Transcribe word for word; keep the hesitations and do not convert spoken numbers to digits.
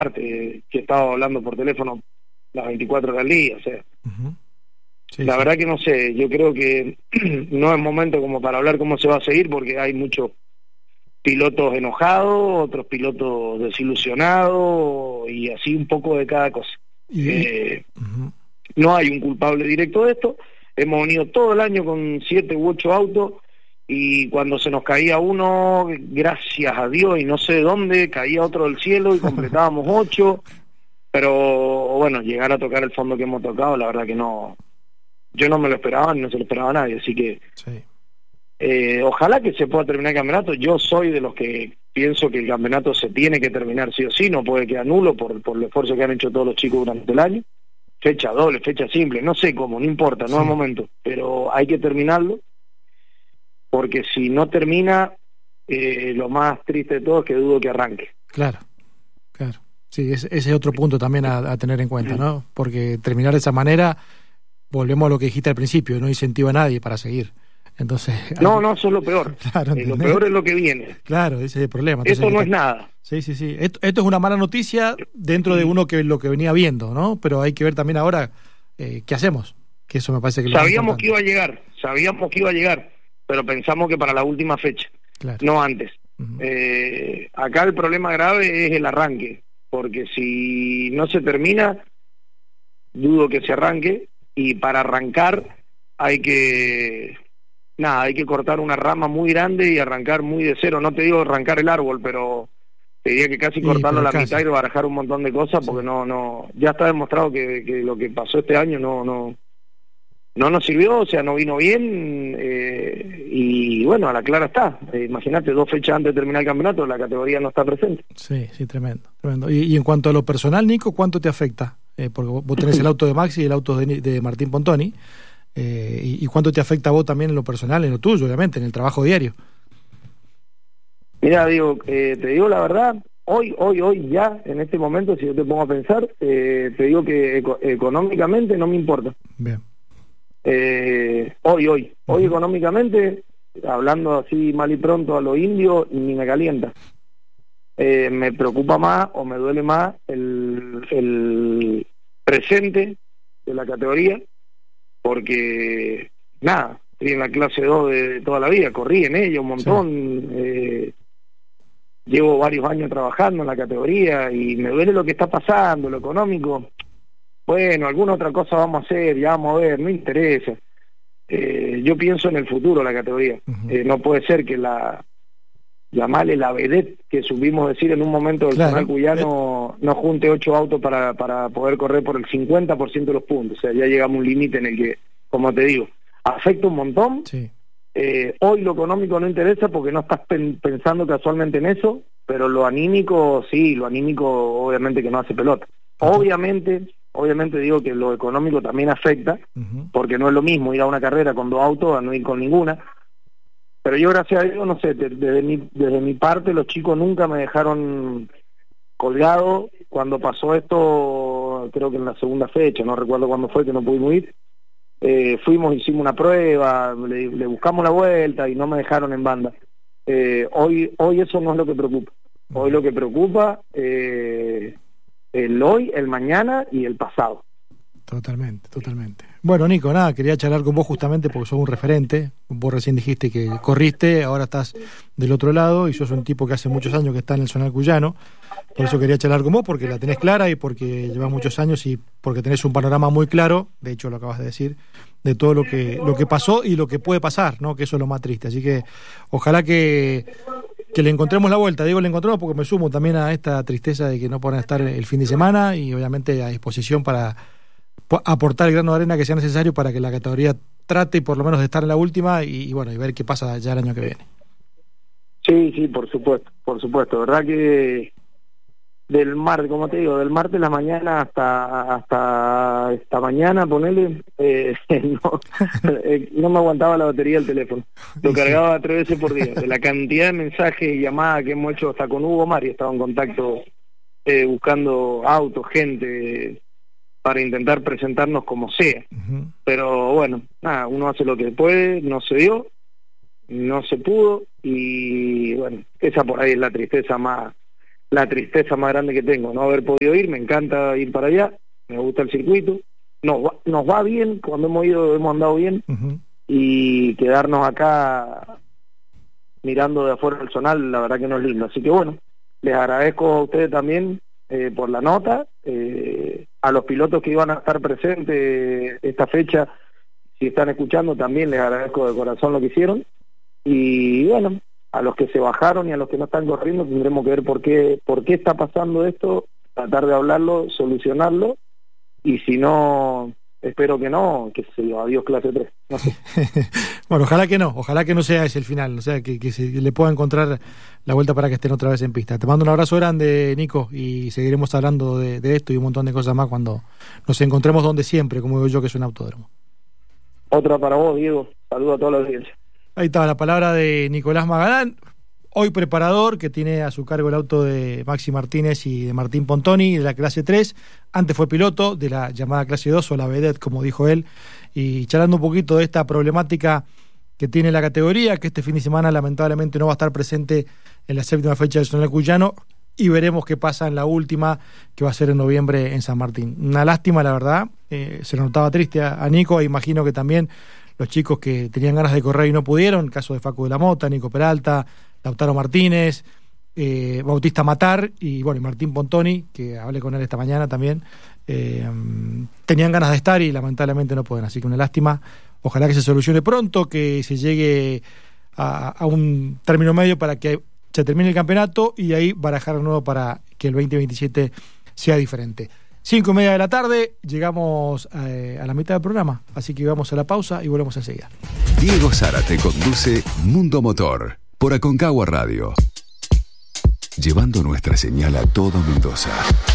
que he estado hablando por teléfono las veinticuatro horas al día, o sea. Uh-huh. Sí, la sí. verdad que no sé, yo creo que no es momento como para hablar cómo se va a seguir, porque hay muchos pilotos enojados, otros pilotos desilusionados, y así un poco de cada cosa. Y... Eh, Uh-huh. No hay un culpable directo de esto. Hemos venido todo el año con siete u ocho autos, y cuando se nos caía uno, gracias a Dios, y no sé de dónde, caía otro del cielo y completábamos ocho. Pero bueno, llegar a tocar el fondo que hemos tocado, la verdad que no, yo no me lo esperaba, ni no se lo esperaba a nadie, así que Sí. eh, ojalá que se pueda terminar el campeonato. Yo soy de los que pienso que el campeonato se tiene que terminar sí o sí, no puede quedar nulo por, por el esfuerzo que han hecho todos los chicos durante el año. Fecha doble, fecha simple, no sé cómo, no importa, no Sí. es momento, pero hay que terminarlo, porque si no termina, eh, lo más triste de todo es que dudo que arranque. Claro, claro. Sí, ese, ese es otro punto también a, a tener en cuenta, ¿no? Porque terminar de esa manera, volvemos a lo que dijiste al principio, no incentiva a nadie para seguir. Entonces, No, hay... no, eso es lo peor. Claro, eh, lo peor es lo que viene. Claro, ese es el problema. Entonces, Esto no que... es nada. Sí, sí, sí. Esto, esto es una mala noticia dentro de uno que lo que venía viendo, ¿no? Pero hay que ver también ahora eh, qué hacemos. Que eso me parece que lo sabíamos que iba a llegar, sabíamos que iba a llegar, pero pensamos que para la última fecha, claro. no antes. Uh-huh. Eh, acá el problema grave es el arranque, porque si no se termina, dudo que se arranque, y para arrancar hay que, nada, hay que cortar una rama muy grande y arrancar muy de cero. No te digo arrancar el árbol, pero te diría que casi Sí, cortarlo a la casi. mitad y barajar un montón de cosas, porque sí. no, no, ya está demostrado que, que lo que pasó este año no, no, no nos sirvió, o sea, no vino bien, eh, y bueno, a la clara está. Eh, imagínate, dos fechas antes de terminar el campeonato, la categoría no está presente. Sí, sí, tremendo, tremendo. Y, y en cuanto a lo personal, Nico, ¿cuánto te afecta? Eh, porque vos tenés el auto de Maxi y el auto de, de Martín Pontoni, eh, y, y cuánto te afecta a vos también en lo personal, en lo tuyo, obviamente, en el trabajo diario. Mira, digo, eh, te digo la verdad, hoy, hoy, hoy, ya, en este momento, si yo te pongo a pensar, eh, te digo que eco- económicamente no me importa. Bien. Eh, hoy, hoy, hoy Uh-huh. económicamente, hablando así mal y pronto a lo indio, ni me calienta. Eh, me preocupa más o me duele más el, el presente de la categoría, porque nada, estoy en la clase dos de, de toda la vida, corrí en ella un montón, sí. eh, llevo varios años trabajando en la categoría y me duele lo que está pasando, lo económico. Bueno, alguna otra cosa vamos a hacer, ya vamos a ver, no interesa. Eh, yo pienso en el futuro de la categoría. Uh-huh. Eh, no puede ser que la, llamarle la vedette que supimos decir en un momento del claro. Zonal Cuyano, no junte ocho autos para, para poder correr por el cincuenta por ciento de los puntos. O sea, ya llegamos a un límite en el que, como te digo, afecta un montón. Sí. Eh, hoy lo económico no interesa porque no estás pen, pensando casualmente en eso, pero lo anímico, sí, lo anímico obviamente que no hace pelota. Uh-huh. Obviamente... Obviamente digo que lo económico también afecta, uh-huh. porque no es lo mismo ir a una carrera con dos autos a no ir con ninguna. Pero yo, gracias a Dios, no sé, desde, desde, mi, desde mi parte los chicos nunca me dejaron colgado. Cuando pasó esto, creo que en la segunda fecha, no recuerdo cuándo fue, que no pudimos ir, eh, fuimos, hicimos una prueba, le, le buscamos la vuelta y no me dejaron en banda. Eh, hoy, hoy eso no es lo que preocupa. Hoy lo que preocupa... Eh, el hoy, el mañana y el pasado. Totalmente, totalmente. Bueno, Nico, nada, quería charlar con vos justamente porque sos un referente. Vos recién dijiste que corriste, ahora estás del otro lado y sos un tipo que hace muchos años que está en el Zonal Cuyano. Por eso quería charlar con vos, porque la tenés clara y porque llevas muchos años y porque tenés un panorama muy claro, de hecho lo acabas de decir, de todo lo que lo que pasó y lo que puede pasar, ¿no? Que eso es lo más triste. Así que ojalá que que le encontremos la vuelta. Digo le encontremos porque me sumo también a esta tristeza de que no puedan estar el fin de semana y obviamente a disposición para aportar el grano de arena que sea necesario para que la categoría trate por lo menos de estar en la última y, y bueno, y ver qué pasa ya el año que viene. Sí, sí, por supuesto, por supuesto. Verdad que del martes, como te digo, del martes a la mañana hasta hasta esta mañana, ponele, eh, no, eh, no me aguantaba la batería del teléfono. Lo cargaba tres veces por día. De la cantidad de mensajes y llamadas que hemos hecho hasta con Hugo Mari, estaba en contacto eh, buscando autos, gente, para intentar presentarnos como sea. Uh-huh. Pero bueno, nada, uno hace lo que puede, no se dio, no se pudo, y bueno, esa por ahí es la tristeza más la tristeza más grande que tengo, no haber podido ir. Me encanta ir para allá, me gusta el circuito, nos va, nos va bien, cuando hemos ido hemos andado bien, uh-huh. Y quedarnos acá mirando de afuera del zonal, la verdad que no es lindo. Así que bueno, les agradezco a ustedes también eh, por la nota, eh, a los pilotos que iban a estar presentes esta fecha, si están escuchando también les agradezco de corazón lo que hicieron, y bueno, a los que se bajaron y a los que no están corriendo tendremos que ver por qué, por qué está pasando esto, tratar de hablarlo, solucionarlo, y si no, espero que no, que se yo, adiós clase tres, no sé. Bueno, ojalá que no, ojalá que no sea ese el final, o sea, que, que se le pueda encontrar la vuelta para que estén otra vez en pista. Te mando un abrazo grande, Nico, y seguiremos hablando de, de esto y un montón de cosas más cuando nos encontremos donde siempre, como digo yo, que es un autódromo. Otra para vos, Diego, saludo a toda la audiencia. Ahí estaba la palabra de Nicolás Magalán, hoy preparador, que tiene a su cargo el auto de Maxi Martínez y de Martín Pontoni de la clase tres, antes fue piloto de la llamada clase dos o la vedette, como dijo él, y charlando un poquito de esta problemática que tiene la categoría, que este fin de semana lamentablemente no va a estar presente en la séptima fecha del Zonal Cuyano, y veremos qué pasa en la última, que va a ser en noviembre en San Martín. Una lástima, la verdad, eh, se lo notaba triste a, a Nico, e imagino que también los chicos que tenían ganas de correr y no pudieron, el caso de Facu de la Mota, Nico Peralta, Lautaro Martínez, eh, Bautista Matar y bueno y Martín Pontoni, que hablé con él esta mañana también, eh, tenían ganas de estar y lamentablemente no pueden, así que una lástima. Ojalá que se solucione pronto, que se llegue a, a un término medio para que se termine el campeonato y ahí barajar de nuevo para que el veinte veintisiete sea diferente. Cinco y media de la tarde, llegamos eh, a la mitad del programa, así que vamos a la pausa y volvemos enseguida. Diego Zárate conduce Mundo Motor por Aconcagua Radio, llevando nuestra señal a todo Mendoza.